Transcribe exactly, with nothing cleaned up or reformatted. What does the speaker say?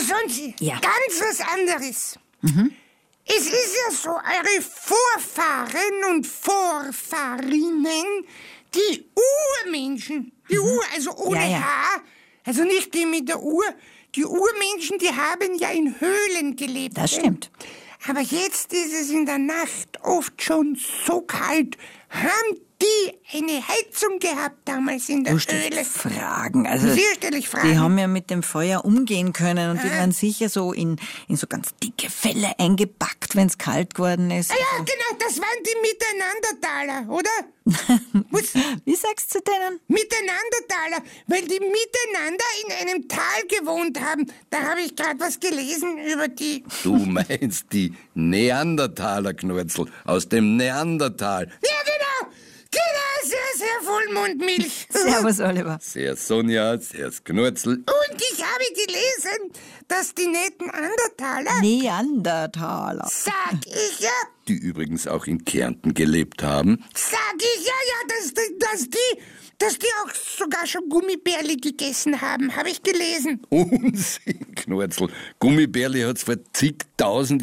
schauen Sie, Ja. ganz was anderes. Mhm. Es ist ja so, eure Vorfahren und Vorfahrinnen, die Urmenschen, die Ur, also ohne Ja, ja. H, also nicht die mit der Uhr, die Urmenschen, die haben ja in Höhlen gelebt. Das gell? stimmt. Aber jetzt ist es in der Nacht oft schon so kalt. Haben die eine Heizung gehabt damals in der Du stellst Höhle? Fragen. Also, Sie stelle ich Fragen. die haben ja mit dem Feuer umgehen können und die waren sicher so in, in so ganz dicke Felle eingepackt, wenn es kalt geworden ist. Ah ja, genau, das waren die Miteinandertaler, oder? Was? Wie sagst du denen? Miteinandertaler, weil die miteinander in einem Tal gewohnt haben. Da habe ich gerade was gelesen über die... Du meinst die Neandertaler, Knurzel, aus dem Neandertal. Ja, genau, genau, sehr, sehr Vollmondmilch. Servus, Oliver. Sehr Sonja, sehr Knurzel. Und ich habe gelesen, dass die netten Andertaler, Neandertaler. sag ich ja, Die übrigens auch in Kärnten gelebt haben. sag ich ja, ja, dass, dass die, dass die auch sogar schon Gummibärli gegessen haben, habe ich gelesen. Unsinn, Knurzel. Gummibärli hat's vor zigtausend